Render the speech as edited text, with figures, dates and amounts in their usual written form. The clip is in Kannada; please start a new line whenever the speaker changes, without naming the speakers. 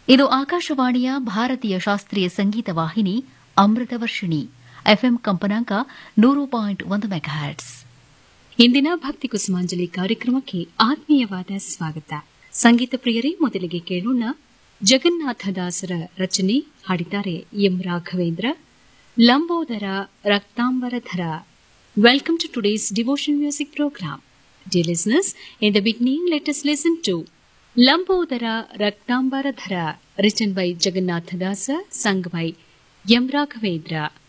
ಇದು ಆಕಾಶವಾಣಿಯ ಭಾರತೀಯ ಶಾಸ್ತ್ರೀಯ ಸಂಗೀತ ವಾಹಿನಿ ಅಮೃತ ವರ್ಷಿಣಿ ಎಫ್ಎಂ ಕಂಪನಾಂಕ 100.1 ಮೆಗಾಹರ್ಟ್ಸ್.
ಇಂದಿನ ಭಕ್ತಿ ಕುಸುಮಾಂಜಲಿ ಕಾರ್ಯಕ್ರಮಕ್ಕೆ ಆತ್ಮೀಯವಾದ ಸ್ವಾಗತ. ಸಂಗೀತ ಪ್ರಿಯರೇ, ಮೊದಲಿಗೆ ಕೇಳೋಣ ಜಗನ್ನಾಥದಾಸರ ರಚನೆ. ಹಾಡಿದ್ದಾರೆ M Raghavendra. Lambodara ರಕ್ತಾಂಬರಧರ. Welcome to today's devotion music program. Dear listeners, in the beginning, let us listen to Lambodara Raktambaradhara, written by Jagannatha Dasa, sung by M. Raghavendra.